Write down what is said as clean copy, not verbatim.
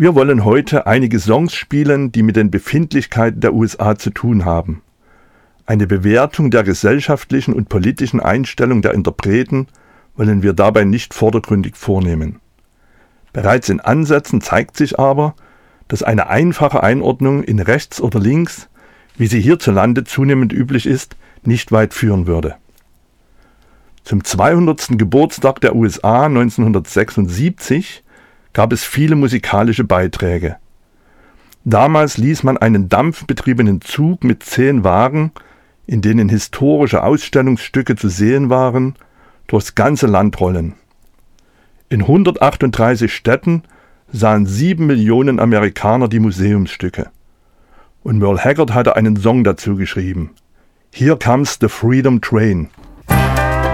Wir wollen heute einige Songs spielen, die mit den Befindlichkeiten der USA zu tun haben. Eine Bewertung der gesellschaftlichen und politischen Einstellung der Interpreten wollen wir dabei nicht vordergründig vornehmen. Bereits in Ansätzen zeigt sich aber, dass eine einfache Einordnung in rechts oder links, wie sie hierzulande zunehmend üblich ist, nicht weit führen würde. Zum 200. Geburtstag der USA 1976 gab es viele musikalische Beiträge. Damals ließ man einen dampfbetriebenen Zug mit 10 Wagen, in denen historische Ausstellungsstücke zu sehen waren, durchs ganze Land rollen. In 138 Städten sahen 7 Millionen Amerikaner die Museumsstücke. Und Merle Haggard hatte einen Song dazu geschrieben. Here Comes the Freedom Train.